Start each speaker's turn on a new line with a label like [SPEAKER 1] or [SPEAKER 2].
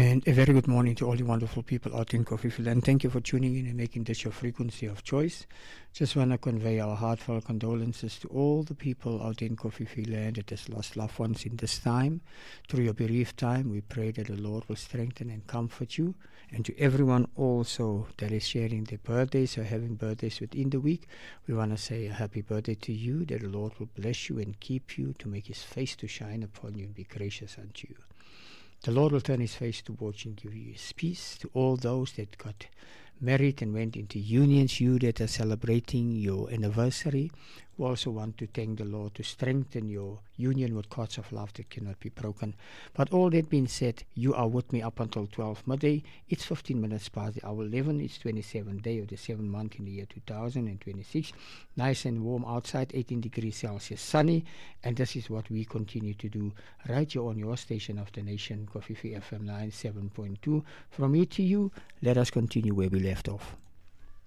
[SPEAKER 1] And a very good morning to all you wonderful people out in Coffeeville. And thank you for tuning in and making this your frequency of choice. Just want to convey our heartfelt condolences to all the people out in Coffeeville land that has lost loved ones in this time. Through your bereaved time, we pray that the Lord will strengthen and comfort you. And to everyone also that is sharing their birthdays or having birthdays within the week, we want to say a happy birthday to you, that the Lord will bless you and keep you, to make his face to shine upon you and be gracious unto you. The Lord will turn his face towards you and give you his peace. To all those that got married and went into unions, you that are celebrating your anniversary, we also want to thank the Lord to strengthen your union with cords of love that cannot be broken. But all that being said, you are with me up until 12 midday. It's 15 minutes past the hour 11. It's 27th day of the 7th month in the year 2026. Nice and warm outside, 18 degrees Celsius, sunny. And this is what we continue to do right here on your station of the nation, Coffee FM 97.2. From me to you, let us continue where we left off.